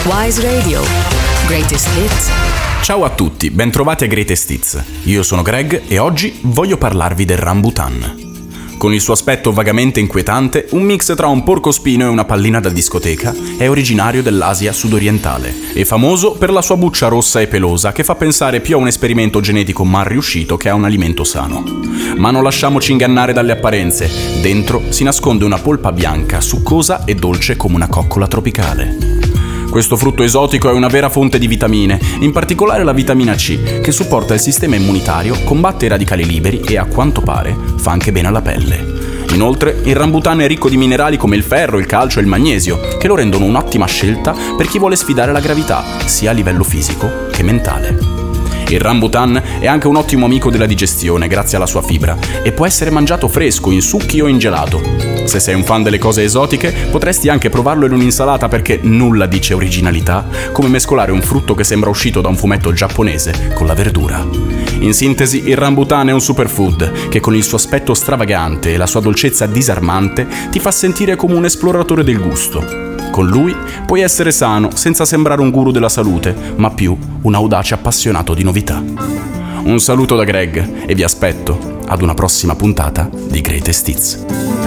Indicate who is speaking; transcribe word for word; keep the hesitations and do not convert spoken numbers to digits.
Speaker 1: Wise Radio. Greatest Hits.
Speaker 2: Ciao a tutti, bentrovati a Greatest Hits. Io sono Greg e oggi voglio parlarvi del rambutan. Con il suo aspetto vagamente inquietante, un mix tra un porcospino e una pallina da discoteca, è originario dell'Asia sudorientale e famoso per la sua buccia rossa e pelosa che fa pensare più a un esperimento genetico mal riuscito che a un alimento sano. Ma non lasciamoci ingannare dalle apparenze, dentro si nasconde una polpa bianca, succosa e dolce come una coccola tropicale. Questo frutto esotico è una vera fonte di vitamine, in particolare la vitamina C, che supporta il sistema immunitario, combatte i radicali liberi e, a quanto pare, fa anche bene alla pelle. Inoltre, il rambutan è ricco di minerali come il ferro, il calcio e il magnesio, che lo rendono un'ottima scelta per chi vuole sfidare la gravità, sia a livello fisico che mentale. Il rambutan è anche un ottimo amico della digestione grazie alla sua fibra e può essere mangiato fresco, in succhi o in gelato. Se sei un fan delle cose esotiche, potresti anche provarlo in un'insalata perché nulla dice originalità come mescolare un frutto che sembra uscito da un fumetto giapponese con la verdura. In sintesi, il rambutan è un superfood che con il suo aspetto stravagante e la sua dolcezza disarmante ti fa sentire come un esploratore del gusto. Con lui puoi essere sano senza sembrare un guru della salute, ma più un audace appassionato di novità. Un saluto da Greg e vi aspetto ad una prossima puntata di Greatest Hits.